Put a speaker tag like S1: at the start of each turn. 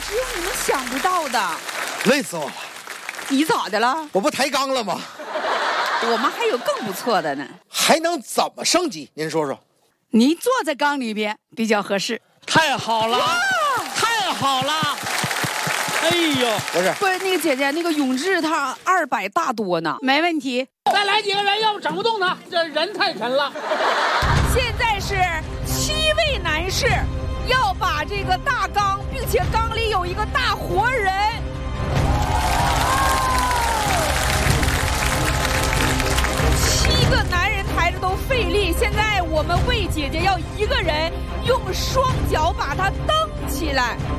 S1: 只有你们想不到的。
S2: 累死我了！
S1: 你咋的了？
S2: 我不抬杠了吗？
S1: 我们还有更不错的呢。
S2: 还能怎么升级？您说说。
S1: 你坐在缸里边比较合适。
S3: 太好了，太好了！哎呦，
S2: 不是
S1: 那个姐姐，那个永志他200大多呢，没问题。
S3: 再来几个人，要不整不动他，这人太沉了。
S1: 现在是7位男士要把这个大缸，并且缸里有一个大活人。7个男人抬着都费力，现在我们魏姐姐要1个人用双脚把它蹬起来。